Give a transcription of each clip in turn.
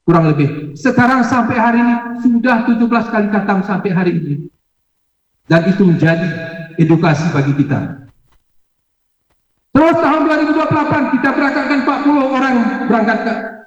kurang lebih. Sekarang sampai hari ini sudah 17 kali khatam sampai hari ini. Dan itu menjadi edukasi bagi kita. Terus tahun 2028 kita berangkatkan 40 orang berangkat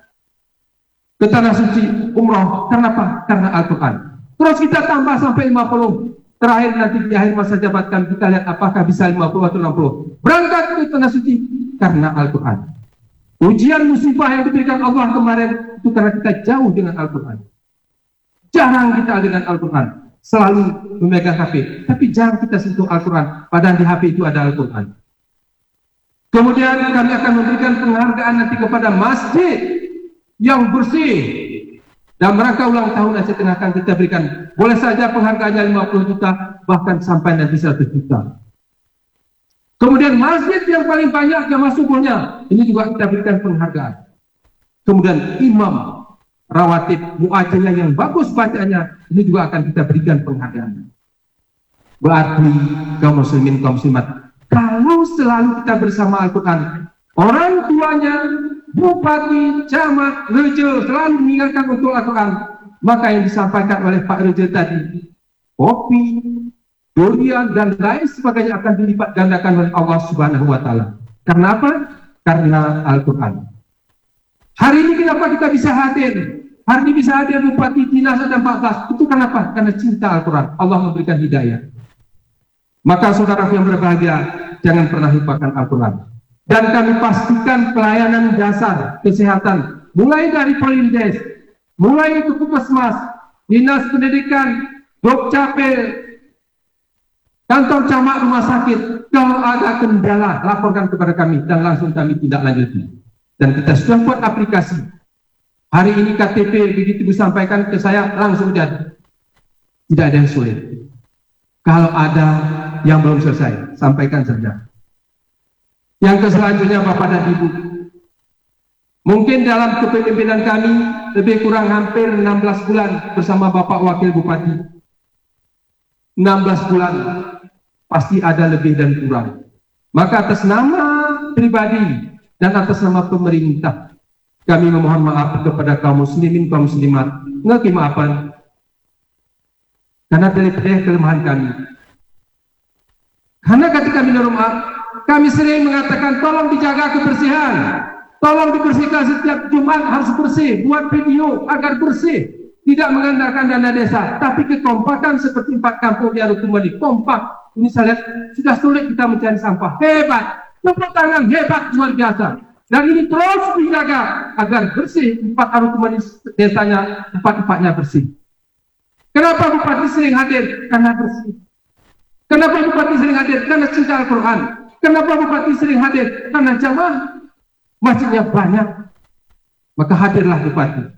ke tanah suci umroh. Kenapa? Karena Al-Quran. Terus kita tambah sampai 50. Terakhir nanti di akhir masa jabatan kita lihat apakah bisa 50 atau 60. Berangkat ke tanah suci karena Al-Quran. Ujian musibah yang diberikan Allah kemarin itu karena kita jauh dengan Al-Quran. Jarang kita dengan Al-Quran. Selalu memegang HP. Tapi jarang kita sentuh Al-Quran. Padahal di HP itu ada Al-Quran. Kemudian kami akan memberikan penghargaan nanti kepada masjid yang bersih. Dan merangka ulang tahun Aceh Tengah akan kita berikan. Boleh saja penghargaannya 50 juta, bahkan sampai nanti 100 juta. Kemudian masjid yang paling banyak jamaah subuhnya, ini juga kita berikan penghargaan. Kemudian imam rawatib muadzinnya yang bagus bacanya, ini juga akan kita berikan penghargaan. Berarti kaum muslimin, kaum muslimat, kalau selalu kita bersama Al-Quran, orang tuanya, bupati, camat, reja selalu mengingatkan untuk Al-Quran, maka yang disampaikan oleh Pak Reja tadi, kopi, durian, dan lain sebagainya akan dilipat gandakan oleh Allah Subhanahu wa Ta'ala. Karena apa? Karena Al-Quran. Hari ini kenapa kita bisa hadir? Hari ini bisa hadir Bupati Dinas ada 14. Itu kenapa? Karena cinta Al-Quran. Allah memberikan hidayah. Maka saudara yang berbahagia, jangan pernah lupakan Al-Quran. Dan kami pastikan pelayanan dasar kesehatan, mulai dari Polindes, mulai itu Puskesmas, Dinas Pendidikan, Dukcapil, kantor camat, rumah sakit. Kalau ada kendala, laporkan kepada kami dan langsung kami tindak lanjuti. Dan kita sudah buat aplikasi. Hari ini KTP begitu disampaikan ke saya langsung jadi. Tidak ada yang sulit. Kalau ada yang belum selesai, sampaikan saja. Yang selanjutnya Bapak dan Ibu, mungkin dalam kepemimpinan kami lebih kurang hampir 16 bulan bersama Bapak Wakil Bupati. 16 bulan pasti ada lebih dan kurang. Maka atas nama pribadi dan atas nama pemerintah, kami memohon maaf kepada kaum muslimin, kaum muslimat. Nggak maafan, karena dari kelemahan kami. Karena ketika minta maaf, kami sering mengatakan tolong dijaga kebersihan, tolong dibersihkan setiap Jumat harus bersih, buat video agar bersih, tidak mengandalkan dana desa, tapi kekompakan seperti 4 kampung di Arukumani, kompak. Ini saya lihat sudah sulit kita mencari sampah, hebat, tepuk tangan hebat luar biasa. Dan ini terus dijaga agar bersih 4 Arukumani desanya, 4-4-nya bersih. Kenapa Bupati sering hadir? Karena bersih. Kenapa Bupati sering hadir? Karena cinta Al-Quran. Kenapa Bupati sering hadir? Karena jamaah masjidnya banyak. Maka hadirlah Bupati.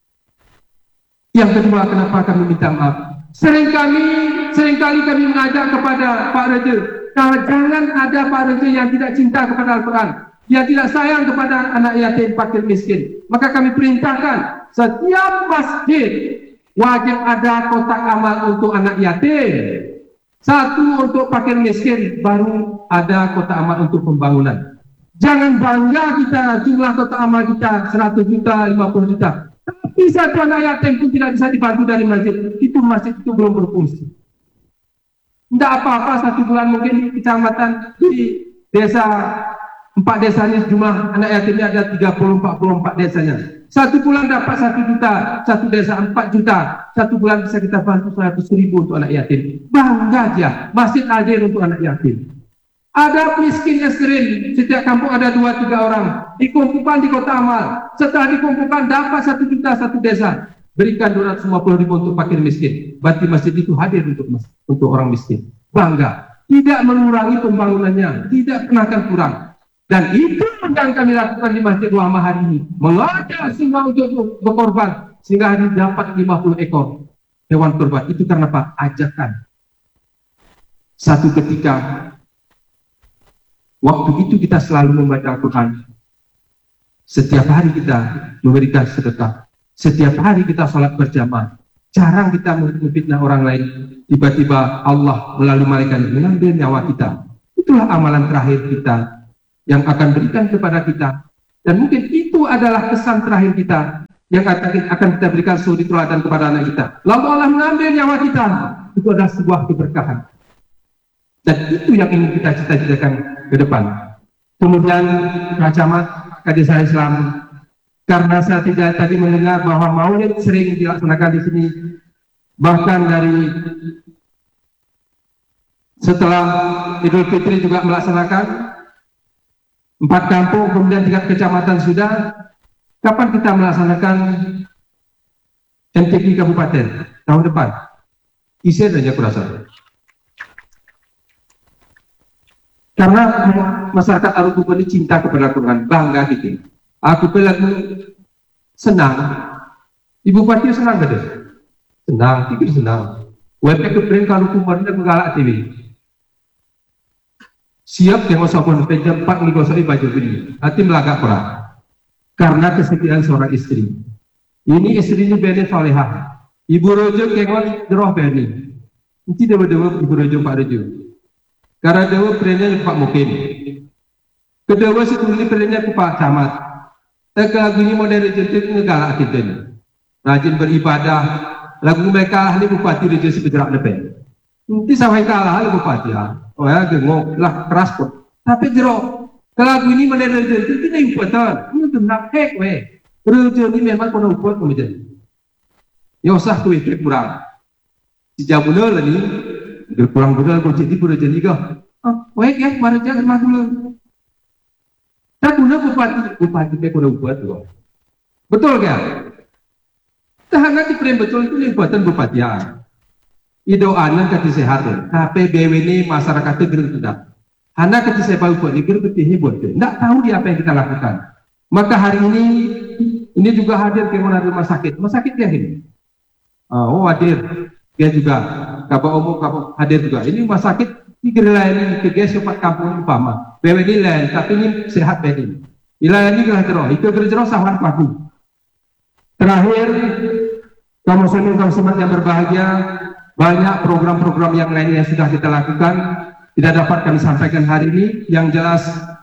Yang kedua, kenapa kami minta maaf? Seringkali kami mengajak kepada Pak Reja, kalau jangan ada Pak Reja yang tidak cinta kepada Al-Quran, yang tidak sayang kepada anak yatim, fakir, miskin. Maka kami perintahkan setiap masjid wajib ada kotak amal untuk anak yatim, 1 untuk fakir miskin, baru ada kotak amal untuk pembangunan. Jangan bangga kita jumlah kotak amal kita 100 juta, 50 juta. Tapi 1 anak yatim pun tidak bisa dibantu dari masjid. Itu masjid itu belum berfungsi. Tidak apa-apa 1 bulan mungkin di kecamatan di desa 4 desanya jumlah anak yatimnya ada 30-44 desanya. 1 bulan dapat 1 juta, 1 desa 4 juta. 1 bulan bisa kita bantu 100.000 untuk anak yatim. Bangga dia, masjid hadir untuk anak yatim. Ada miskin ekstrim, setiap kampung ada 2-3 orang. Dikumpulkan di kota amal. Setelah dikumpulkan dapat 1 juta 1 desa. Berikan 250.000 untuk fakir miskin. Berarti masjid itu hadir untuk orang miskin. Bangga. Tidak mengurangi pembangunannya, tidak pernah akan kurang. Dan itu yang kami lakukan di Masjid Rahmah hari ini. Mengajak semua untuk berkorban. Sehingga hari ini dapat 50 ekor hewan kurban. Itu karena apa? Ajakan. Satu ketika, waktu itu kita selalu membaca Al-Quran. Setiap hari kita memberikan sedekah. Setiap hari kita sholat berjamaah. Jarang kita memfitnah orang lain. Tiba-tiba Allah melalui malaikat mengambil nyawa kita. Itulah amalan terakhir kita yang akan berikan kepada kita. Dan mungkin itu adalah kesan terakhir kita yang akan kita berikan suri teladan kepada anak kita. Lalu Allah mengambil nyawa kita, itu adalah sebuah keberkahan. Dan itu yang ingin kita cita-citakan ke depan. Kemudian Camat Desa Islam, karena saya tidak tadi mendengar bahwa maulid sering dilaksanakan di sini, bahkan dari setelah Idul Fitri juga melaksanakan 4 kampung, kemudian 3 kecamatan sudah. Kapan kita melaksanakan MTQ Kabupaten? Tahun depan. Isi saja kurasa. Karena masyarakat Arukubo ini cinta kepada Quran, bangga gitu. Aku pelaku senang. Ibu Bupati senang gak deh? Senang, pikir senang. WP kepring Arukubo ini menggalak TV. Siap yang ngosokon jam 4 ngosoi baju ini. Hati melagak perang. Karena kesetiaan seorang istri. Ini istrinya Beni Salehah. Ibu Rojo kengon deroh Beni. Ini dewa-dewa Ibu Rojo Pak Rojo. Karena dewa perenya Pak Mukim. Kedua si kuli perenya Pak Camat. Lagu ini modern jentik ngegalak kita ini. Rajin beribadah. Lagu mereka ahli Bupati Rojo sebejerak lebih. Nanti sampai kalah ahli Bupati ya. Oh ya gengok lah keras pun. Tapi jero. Lagu ini modern jentik itu yang betul. Nak hek we, Rojo ni memang kono buat kemudian. Ya usah tu ikut kurang. Si jabula lah ni, kurang betul kau jadi Rojo ni kau. Weh ya, mari jangan mah dulu. Tak guna bupati me kono buat tu. Betul ke? Tahanan di frame betul itu yang buatan bupati ya. Idoanan kati sehat. Tapi BW ini masyarakat itu geruduk. Anak kati sehat buat ni geruduk buat. Tak tahu dia apa yang kita lakukan. Maka hari ini juga hadir ke rumah sakit. Rumah sakit yang ini. Oh hadir. Dia juga. Kabar umum hadir juga. Ini rumah sakit. Ini lain ke sopat kampung umpama. BW ini lain. Tapi ini sehat ini. Wilayah ini gelah jerok. Itu gerah sahwan paku. Terakhir, kamu semua yang berbahagia. Banyak program-program yang lain yang sudah kita lakukan. Tidak dapat kami sampaikan hari ini. Yang jelas